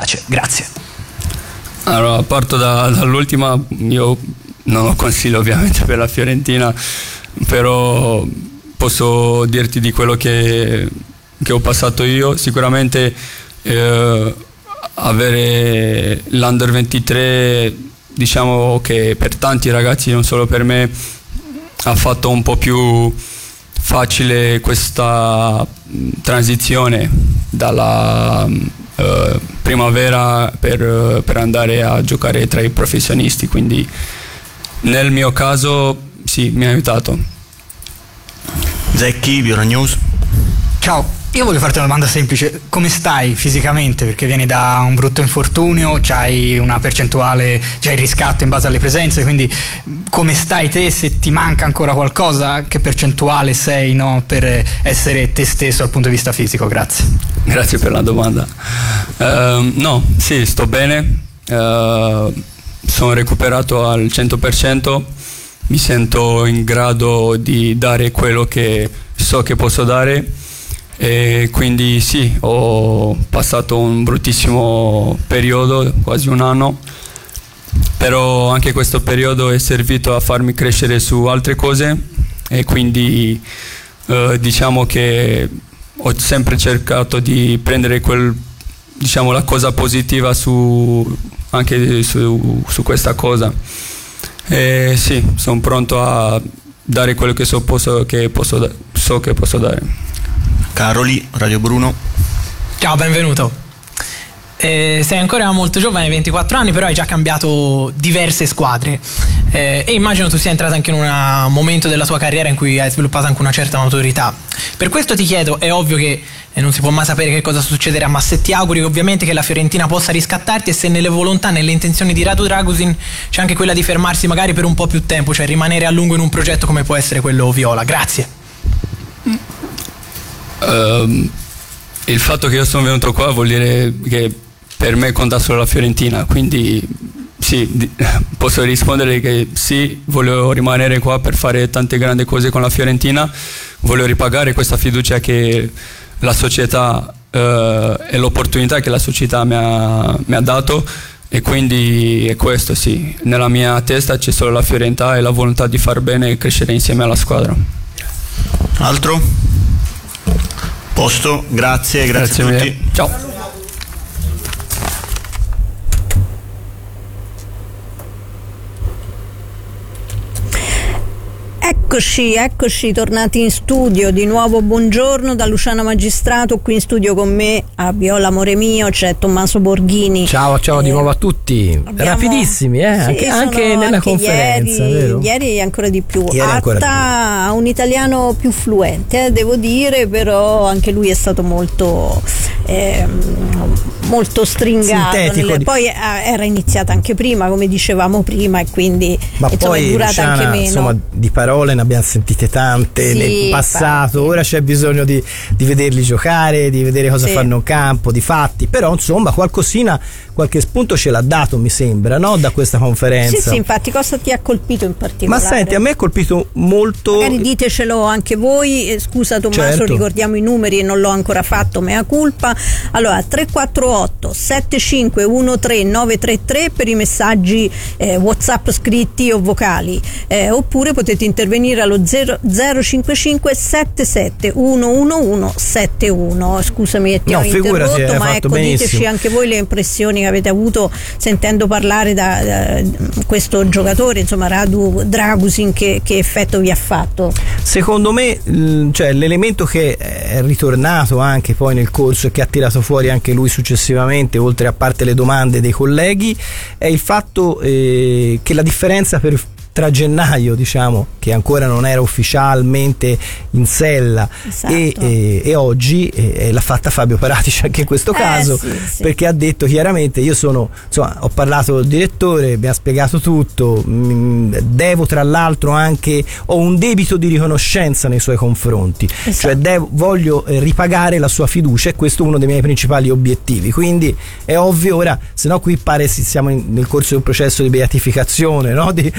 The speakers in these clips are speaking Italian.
piace. Grazie. Allora, parto dall'ultima. Io non ho consiglio ovviamente per la Fiorentina, però posso dirti di quello che ho passato io. Sicuramente avere l'Under 23, diciamo che per tanti ragazzi, non solo per me, ha fatto un po' più facile questa transizione dalla primavera per andare a giocare tra i professionisti, quindi nel mio caso sì, mi ha aiutato. Zecchi, Biora News. Ciao, io voglio farti una domanda semplice: come stai fisicamente? Perché vieni da un brutto infortunio, c'hai una percentuale, c'hai il riscatto in base alle presenze, quindi come stai te? Se ti manca ancora qualcosa, che percentuale sei, no, per essere te stesso dal punto di vista fisico? Grazie per la domanda. No, sì, sto bene, sono recuperato al 100%, mi sento in grado di dare quello che so che posso dare, e quindi sì, ho passato un bruttissimo periodo, quasi un anno, però anche questo periodo è servito a farmi crescere su altre cose, e quindi diciamo che ho sempre cercato di prendere la cosa positiva anche su questa cosa, e sì, sono pronto a dare quello che so che posso dare. Caroli, Radio Bruno. Ciao, benvenuto. Sei ancora molto giovane, 24 anni, però hai già cambiato diverse squadre, e immagino tu sia entrato anche in un momento della tua carriera in cui hai sviluppato anche una certa maturità. Per questo ti chiedo, è ovvio che non si può mai sapere che cosa succederà, ma se ti auguri ovviamente che la Fiorentina possa riscattarti, e se nelle volontà, nelle intenzioni di Radu Dragusin c'è anche quella di fermarsi magari per un po' più tempo, cioè rimanere a lungo in un progetto come può essere quello viola. Grazie. Il fatto che io sono venuto qua vuol dire che per me conta solo la Fiorentina, quindi sì, posso rispondere che sì, voglio rimanere qua per fare tante grandi cose con la Fiorentina, voglio ripagare questa fiducia che la società e l'opportunità che la società mi ha dato, e quindi è questo, sì, nella mia testa c'è solo la Fiorentina e la volontà di far bene e crescere insieme alla squadra. Altro? Posto, grazie a tutti. Mille. Ciao. Eccoci, tornati in studio. Di nuovo buongiorno da Luciana Magistrato. Qui in studio con me a Viola Amore Mio c'è Tommaso Borghini. Ciao di nuovo a tutti. Rapidissimi, sì, anche nella conferenza, vero? Ieri ancora di più. Atta ha un italiano più fluente, devo dire, però anche lui è stato molto stringato. Poi era iniziata anche prima, come dicevamo prima, e quindi ma poi è durata Luciana, anche meno. Insomma, di parole ne abbiamo sentite tante nel passato, ora c'è bisogno di vederli giocare, di vedere cosa fanno in campo, di fatti, però insomma qualche spunto ce l'ha dato, mi sembra, no? Da questa conferenza. Sì, infatti, cosa ti ha colpito in particolare? Ma senti, a me ha colpito molto. Magari ditecelo anche voi. Scusa Tommaso, certo. Ricordiamo i numeri e non l'ho ancora fatto, mea culpa. Allora, 348 7513 933 per i messaggi WhatsApp scritti o vocali, oppure potete intervenire allo 055 77 111 71. Scusami, ti ho interrotto, ma ecco, diteci anche voi le impressioni che avete avuto sentendo parlare da questo giocatore, insomma Radu Dragusin, che effetto vi ha fatto? Secondo me, cioè, l'elemento che è ritornato anche poi nel corso e che ha tirato fuori anche lui successivamente, oltre a parte le domande dei colleghi, è il fatto che la differenza tra gennaio, diciamo, che ancora non era ufficialmente in sella, esatto, e oggi l'ha fatta Fabio Paratici anche in questo caso, sì. Perché ha detto chiaramente: io ho parlato col direttore, mi ha spiegato tutto, devo, tra l'altro, anche ho un debito di riconoscenza nei suoi confronti, esatto, cioè voglio ripagare la sua fiducia, e questo è uno dei miei principali obiettivi. Quindi è ovvio, ora, se no qui pare siamo nel corso di un processo di beatificazione, no? di Paratici,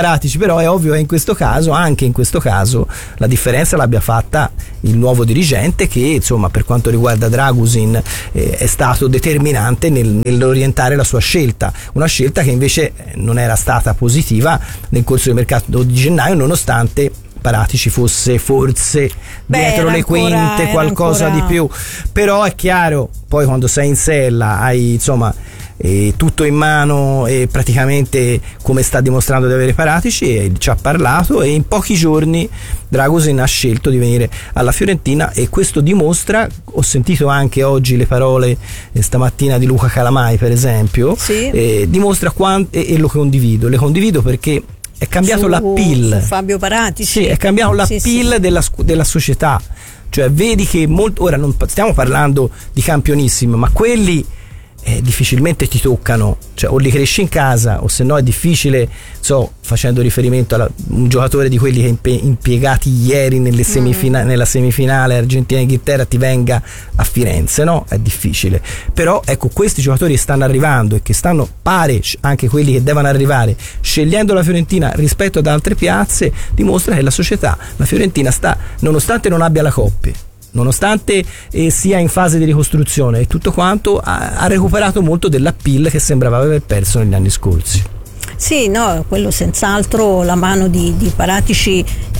Paratici, però è ovvio che anche in questo caso la differenza l'abbia fatta il nuovo dirigente, che insomma per quanto riguarda Dragusin è stato determinante nell'orientare la sua scelta, una scelta che invece non era stata positiva nel corso del mercato di gennaio, nonostante Paratici fosse forse dietro le quinte qualcosa di più. Però è chiaro, poi quando sei in sella hai insomma tutto in mano, e praticamente come sta dimostrando di avere Paratici, e ci ha parlato, e in pochi giorni Dragusin ha scelto di venire alla Fiorentina, e questo dimostra, ho sentito anche oggi le parole stamattina di Luca Calamai per esempio, sì. Dimostra e le condivido perché è cambiato l'appeal su Fabio Paratici. Sì, è cambiato l'appeal della società, cioè vedi che ora non stiamo parlando di campionissimi, ma quelli difficilmente ti toccano, cioè o li cresci in casa, o se no è difficile, facendo riferimento a un giocatore di quelli che impiegati ieri nella semifinale Argentina-Inghilterra ti venga a Firenze, no? È difficile. Però ecco, questi giocatori che stanno arrivando e che stanno, pare anche quelli che devono arrivare, scegliendo la Fiorentina rispetto ad altre piazze, dimostra che la società, la Fiorentina, sta, nonostante non abbia la Coppa, nonostante sia in fase di ricostruzione e tutto quanto, ha recuperato molto dell'appeal che sembrava aver perso negli anni scorsi. Sì, no, quello senz'altro, la mano di Paratici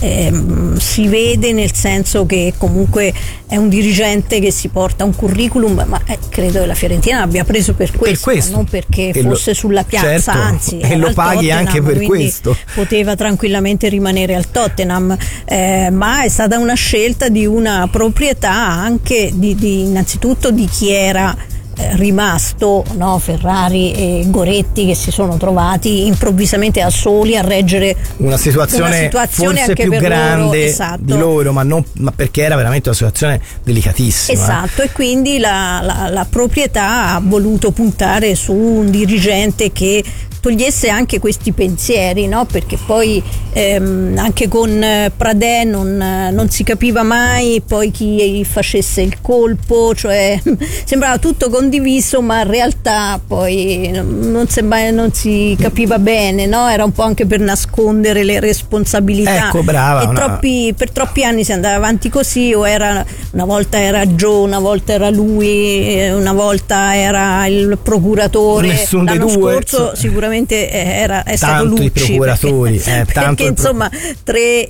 si vede, nel senso che comunque è un dirigente che si porta un curriculum, ma credo che la Fiorentina l'abbia preso per questo. Non perché fosse sulla piazza, certo, anzi, e lo paghi anche per questo. Poteva tranquillamente rimanere al Tottenham, ma è stata una scelta di una proprietà anche innanzitutto di chi era rimasto, no? Ferrari e Goretti, che si sono trovati improvvisamente da soli a reggere una situazione forse anche più grande loro, esatto, di loro, ma perché era veramente una situazione delicatissima. Esatto, e quindi la proprietà ha voluto puntare su un dirigente che togliesse anche questi pensieri, no? Perché poi anche con Pradè non si capiva mai poi chi facesse il colpo, cioè sembrava tutto condiviso, ma in realtà poi non si capiva bene, no? Era un po' anche per nascondere le responsabilità. Ecco, brava. E per troppi anni si andava avanti così, o una volta era Joe, una volta era lui, una volta era il procuratore. Nessuno L'anno dei due, sicuramente è stato Lucci, procuratori, perché insomma tre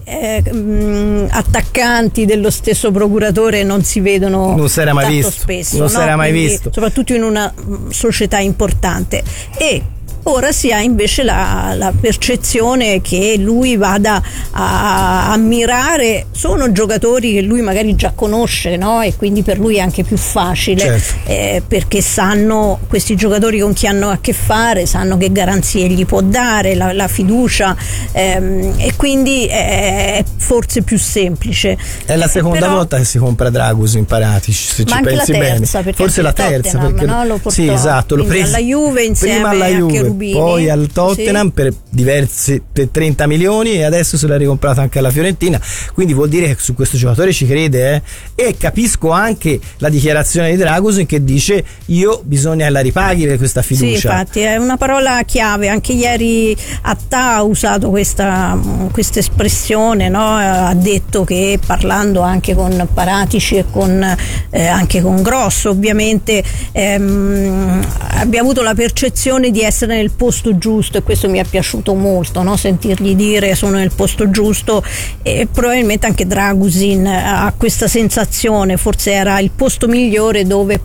attaccanti dello stesso procuratore non si vedono, non si era mai visto, spesso, non si era mai visto, soprattutto in una società importante. E ora si ha invece la percezione che lui vada a ammirare, sono giocatori che lui magari già conosce, no? E quindi per lui è anche più facile, certo, perché sanno, questi giocatori, con chi hanno a che fare, sanno che garanzie gli può dare, la fiducia, e quindi è forse più semplice. È la seconda volta che si compra Dragusin in Paratici, se ci pensi bene. Forse la terza, perché no? Lo portò, sì, esatto, l'ho preso alla Juve insieme prima alla Juve, a Cherubini, poi al Tottenham, sì, per 30 milioni, e adesso se l'ha ricomprato anche alla Fiorentina, quindi vuol dire che su questo giocatore ci crede, e capisco anche la dichiarazione di Dragusin che dice: bisogna che la ripaghi per questa fiducia. Sì, infatti è una parola chiave. Anche ieri Attà ha usato questa espressione, no? Ha detto che, parlando anche con Paratici e anche con Grosso, ovviamente abbia avuto la percezione di essere nel posto giusto, e questo mi è piaciuto molto, no? Sentirgli dire sono nel posto giusto, e probabilmente anche Dragusin ha questa sensazione, forse era il posto migliore dove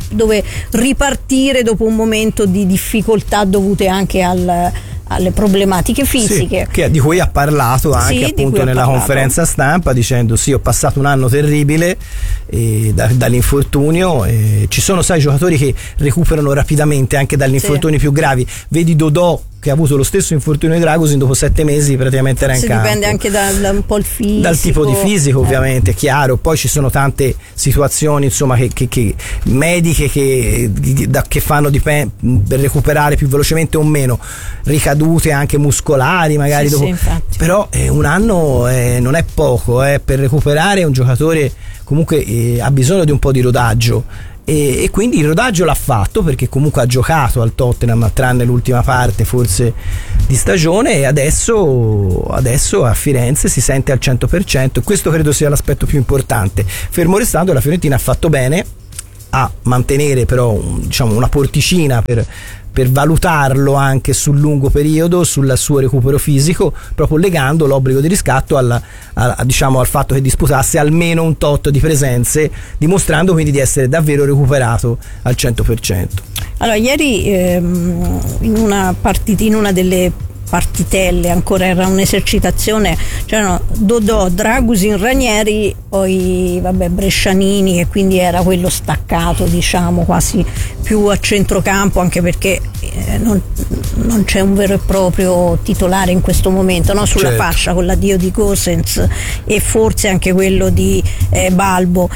ripartire dopo un momento di difficoltà dovute anche alle problematiche fisiche, sì, di cui ha parlato anche appunto nella conferenza stampa, dicendo: sì, ho passato un anno terribile dall'infortunio, ci sono, sai, giocatori che recuperano rapidamente anche dagli infortuni più gravi, vedi Dodò che ha avuto lo stesso infortunio di Dragusin, dopo 7 mesi praticamente era in campo. Dipende anche da un po' il fisico, dal tipo di fisico, ovviamente, chiaro. Poi ci sono tante situazioni, insomma, che mediche che fanno per recuperare più velocemente o meno, ricadute anche muscolari magari dopo. Però un anno non è poco, per recuperare un giocatore comunque ha bisogno di un po' di rodaggio, e quindi il rodaggio l'ha fatto, perché comunque ha giocato al Tottenham tranne l'ultima parte forse di stagione, e adesso a Firenze si sente al 100%. Questo credo sia l'aspetto più importante, fermo restando la Fiorentina ha fatto bene a mantenere però diciamo una porticina per valutarlo anche sul lungo periodo, sul suo recupero fisico, proprio legando l'obbligo di riscatto diciamo al fatto che disputasse almeno un tot di presenze, dimostrando quindi di essere davvero recuperato al 100%. Allora, ieri in una delle partitelle, ancora era un'esercitazione, c'erano Dodò, Dragusin, Ranieri, poi Brescianini, che quindi era quello staccato, diciamo quasi più a centrocampo, anche perché non c'è un vero e proprio titolare in questo momento, no? Sulla fascia, con l'addio di Gosens e forse anche quello di Balbo.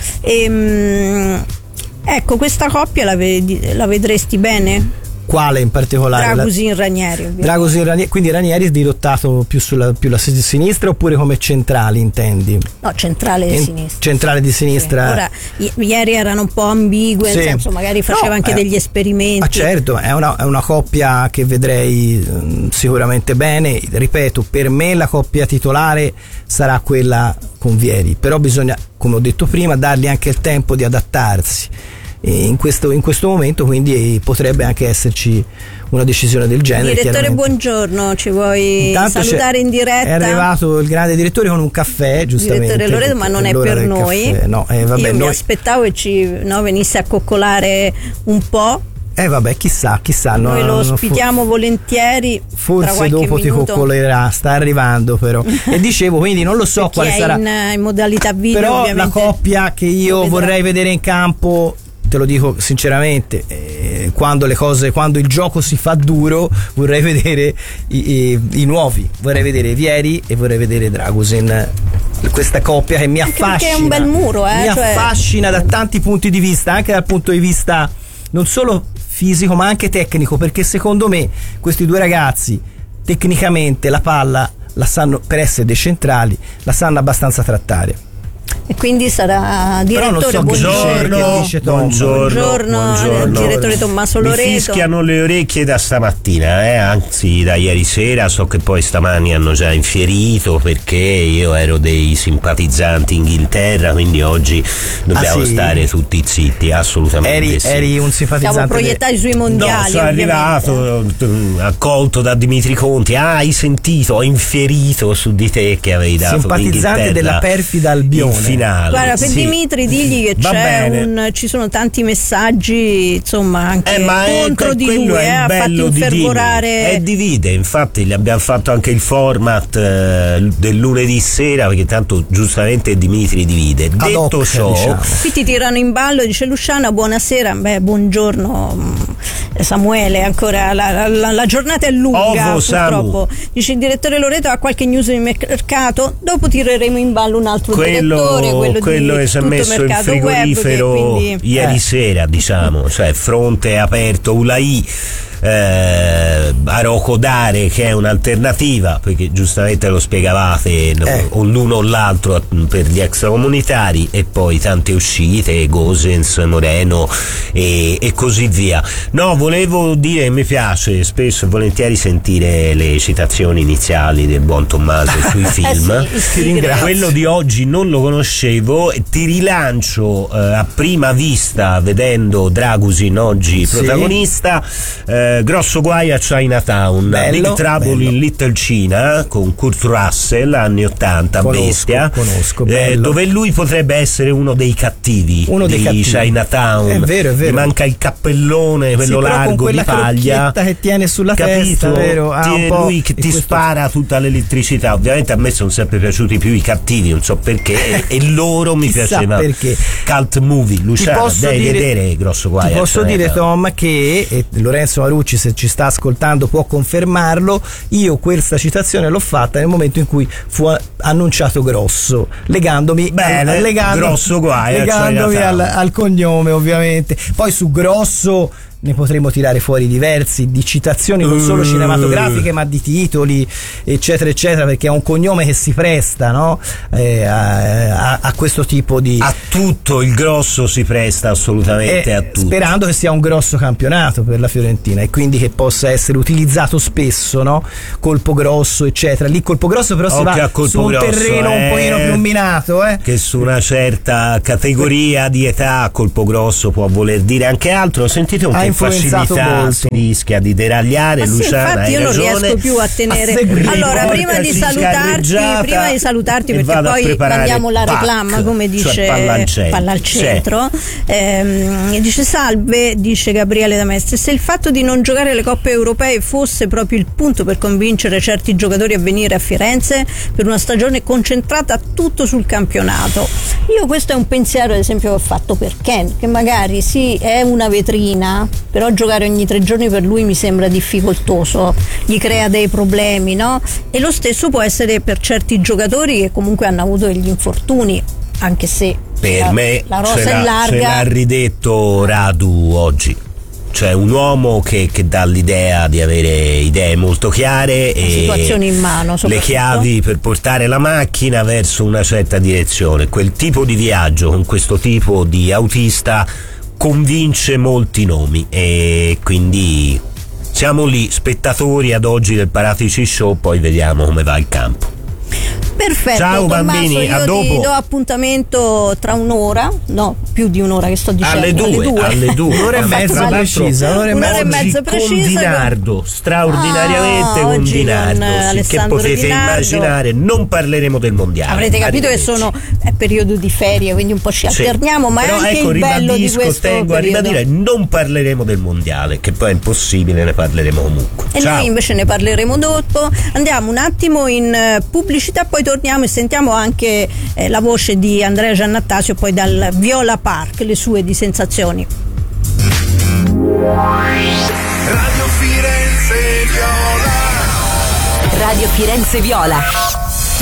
Ecco, questa coppia la vedresti bene? Quale in particolare? Dragusin, Ranieri. Quindi Ranieri dirottato più la sinistra, oppure come centrali intendi? No, centrale di sinistra. Centrale di sinistra. Sì. Ora, ieri erano un po' ambigue, nel senso magari faceva anche degli esperimenti. Certo, è una coppia che vedrei sicuramente bene. Ripeto, per me la coppia titolare sarà quella con Vieri, però bisogna, come ho detto prima, dargli anche il tempo di adattarsi. E in questo momento quindi potrebbe anche esserci una decisione del genere. Direttore, buongiorno, ci vuoi salutare in diretta? È arrivato il grande direttore con un caffè, giustamente. Direttore Loreto, ma non è per noi. No, io mi aspettavo che venisse a coccolare un po'. Chissà. Noi lo ospitiamo volentieri. Forse dopo minuto. ti coccolerà, sta arrivando però. E dicevo, quindi non lo so quale sarà. In modalità video, però ovviamente. La coppia che io vorrei vedere in campo, te lo dico sinceramente, quando il gioco si fa duro, vorrei vedere i nuovi, vorrei vedere Vieri e vorrei vedere Dragusin, questa coppia che mi affascina, perché è un bel muro, affascina da tanti punti di vista, anche dal punto di vista non solo fisico ma anche tecnico, perché secondo me questi due ragazzi tecnicamente la palla la sanno, per essere dei centrali, la sanno abbastanza trattare. E quindi sarà direttore. Buongiorno, direttore Tommaso Loreto. Mi fischiano le orecchie da stamattina, anzi da ieri sera. So che poi stamani hanno già infierito, perché io ero dei simpatizzanti Inghilterra, quindi oggi dobbiamo stare tutti zitti, assolutamente. Eri un simpatizzante. Siamo proiettati sui mondiali. Sono arrivato accolto da Dimitri Conti. Hai sentito? Ho infierito su di te che avevi dato simpatizzante della perfida Albione. Finale. Guarda, per Dimitri digli che ci sono tanti messaggi, insomma, anche contro di lui, ha fatto infervorare. Divide, infatti gli abbiamo fatto anche il format del lunedì sera, perché tanto giustamente Dimitri divide. Detto ciò, diciamo. Qui ti tirano in ballo, dice Luciana, buonasera, buongiorno Samuele, ancora la giornata è lunga, purtroppo. Dice il direttore Loreto ha qualche news di mercato, dopo tireremo in ballo un altro direttore, quello che si è messo in frigorifero ieri sera, diciamo, cioè fronte aperto Ulai, a Rocodare, che è un'alternativa, perché giustamente lo spiegavate, o l'uno o l'altro per gli extracomunitari, e poi tante uscite, Gosens, Moreno e così via. No, volevo dire che mi piace spesso e volentieri sentire le citazioni iniziali del buon Tommaso sui film. Quello di oggi non lo conoscevo, ti rilancio a prima vista vedendo Dragusin oggi protagonista. Grosso guai a Chinatown, Big Trouble in Little China con Kurt Russell, anni 80, bestia, dove lui potrebbe essere uno dei cattivi di Chinatown. È vero. Gli manca il cappellone, quello largo di paglia che tiene sulla testa, vero? Lui che ti spara tutta l'elettricità. Ovviamente a me sono sempre piaciuti più i cattivi, non so perché, e loro mi piaceva. Perché. Cult movie, Luciano, devi vedere Grosso guai. Ti posso dire, Tom, che Lorenzo Marucci, se ci sta ascoltando, può confermarlo. Io questa citazione l'ho fatta nel momento in cui fu annunciato Grosso, legandomi Grosso guai, legandomi al cognome, ovviamente. Poi su Grosso ne potremo tirare fuori diversi, di citazioni non solo cinematografiche ma di titoli eccetera eccetera, perché è un cognome che si presta, no? A questo tipo di... A tutto, il grosso si presta assolutamente a tutto. Sperando che sia un grosso campionato per la Fiorentina e quindi che possa essere utilizzato spesso, no? Colpo grosso eccetera. Lì colpo grosso però si va su un terreno un pochino più minato, che su una certa categoria di età colpo grosso può voler dire anche altro. Sentite un po' facilità molto. Si rischia di deragliare. Luciana, infatti io non riesco più a tenere allora prima di salutarti perché poi mandiamo la reclama, come dice, cioè palla al centro. Dice salve, dice Gabriele da Mestre, se il fatto di non giocare le coppe europee fosse proprio il punto per convincere certi giocatori a venire a Firenze per una stagione concentrata tutto sul campionato. Io questo è un pensiero ad esempio che ho fatto per Ken, che magari sì è una vetrina, però giocare ogni 3 giorni per lui mi sembra difficoltoso, gli crea dei problemi, no? E lo stesso può essere per certi giocatori che comunque hanno avuto degli infortuni, anche se per me la rosa è larga. Ce l'ha ridetto Radu oggi. Cioè un uomo che dà l'idea di avere idee molto chiare e situazioni in mano, le chiavi per portare la macchina verso una certa direzione. Quel tipo di viaggio con questo tipo di autista convince molti nomi e quindi siamo lì spettatori ad oggi del Paratici Show, poi vediamo come va il campo. Perfetto, ciao Tommaso, bambini, io a dopo. Ti do appuntamento tra un'ora, no, più di un'ora che sto dicendo. Alle 2. Un'ora e mezza precisa. Un'ora e mezza precisa. Con Dinardo, straordinariamente con Dinardo. Che potete immaginare, non parleremo del mondiale. Avrete capito che è periodo di ferie, quindi un po' ci alterniamo, ma però è anche il bello di questo tengo periodo. A ribadire, non parleremo del mondiale, che poi è impossibile, ne parleremo comunque. E noi invece ne parleremo dopo. Andiamo un attimo in pubblicità, poi torniamo e sentiamo anche la voce di Andrea Giannattasio, poi dal Viola Park, le sue di sensazioni. Radio Firenze Viola.